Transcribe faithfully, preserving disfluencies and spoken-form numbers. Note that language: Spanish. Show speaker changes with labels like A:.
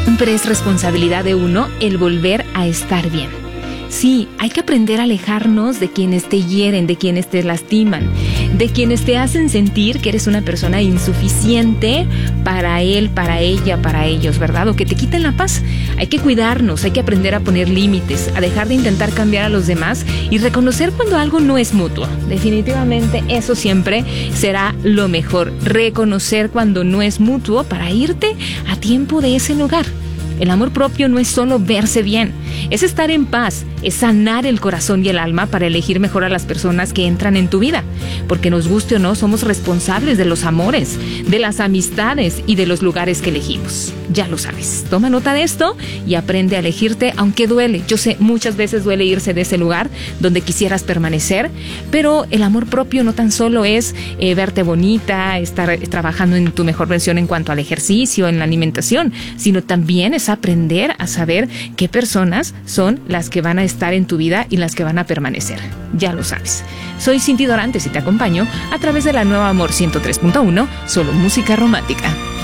A: Siempre es responsabilidad de uno el volver a estar bien. Sí, hay que aprender a alejarnos de quienes te hieren, de quienes te lastiman, de quienes te hacen sentir que eres una persona insuficiente para él, para ella, para ellos, ¿verdad? O que te quiten la paz. Hay que cuidarnos, hay que aprender a poner límites, a dejar de intentar cambiar a los demás y reconocer cuando algo no es mutuo. Definitivamente eso siempre será lo mejor, reconocer cuando no es mutuo para irte a tiempo de ese lugar. El amor propio no es solo verse bien, es estar en paz, es sanar el corazón y el alma para elegir mejor a las personas que entran en tu vida. Porque nos guste o no, somos responsables de los amores, de las amistades y de los lugares que elegimos. Ya lo sabes. Toma nota de esto y aprende a elegirte, aunque duele. Yo sé, muchas veces duele irse de ese lugar donde quisieras permanecer, pero el amor propio no tan solo es eh, verte bonita, estar eh, trabajando en tu mejor versión en cuanto al ejercicio, en la alimentación, sino también es aprender a saber qué personas son las que van a estar en tu vida y las que van a permanecer. Ya lo sabes. Soy Cinti Dorantes y te acompaño a través de la Nueva Amor ciento tres punto uno, solo música romántica.